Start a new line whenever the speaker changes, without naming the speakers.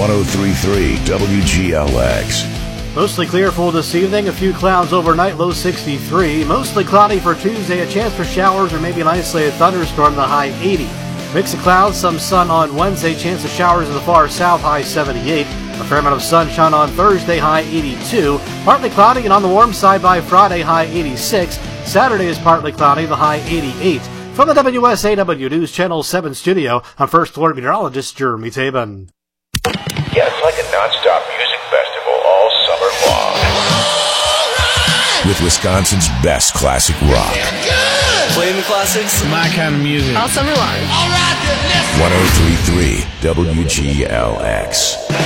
103.3 WGLX.
Mostly clear for this evening. A few clouds overnight, low 63. Mostly cloudy for Tuesday. A chance for showers or maybe an isolated thunderstorm, the high 80. Mix of clouds, some sun on Wednesday. Chance of showers in the far south, high 78. A fair amount of sunshine on Thursday, high 82. Partly cloudy and on the warm side by Friday, high 86. Saturday is partly cloudy, the high 88. From the WSAW News Channel 7 studio, I'm First Alert Meteorologist Jeremy Tabin.
Yeah, it's like a non-stop music festival all summer long.
With Wisconsin's best classic rock.
Playing the classics.
My kind of music.
All summer long.
103.3 WGLX.